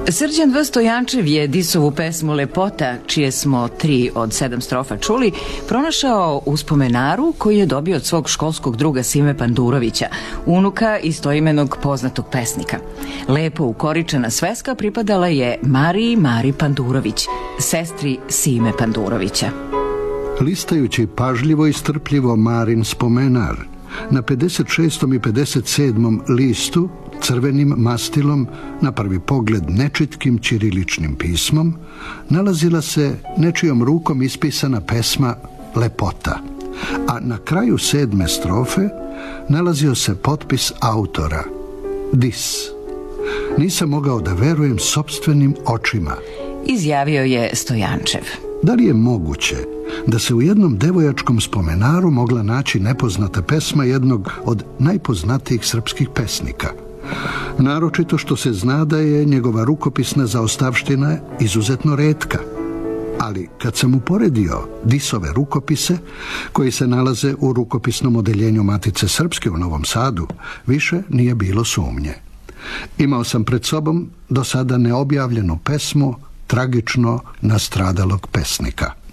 Srđan V. Stojančev je Disovu pesmu Lepota, čije smo 3 od 7 strofa čuli, pronašao u spomenaru koji je dobio od svog školskog druga Sime Pandurovića, unuka istoimenog poznatog pesnika. Lepo ukoričena sveska pripadala je Mariji Mari Pandurović, sestri Sime Pandurovića. Listajući pažljivo i strpljivo Marin spomenar, na 56. i 57. listu crvenim mastilom, na prvi pogled nečitkim ćiriličnim pismom, nalazila se nečijom rukom ispisana pesma Lepota, a na kraju 7. strofe nalazio se potpis autora Dis. Nisam mogao da verujem sopstvenim očima, izjavio je Stojančev. Da li je moguće da se u jednom devojačkom spomenaru mogla naći nepoznata pesma jednog od najpoznatijih srpskih pesnika? Naročito što se zna da je njegova rukopisna zaostavština izuzetno retka. Ali kad sam uporedio Disove rukopise, koji se nalaze u rukopisnom odeljenju Matice Srpske u Novom Sadu, više nije bilo sumnje. Imao sam pred sobom do sada neobjavljenu pesmu tragično nastradalog pesnika.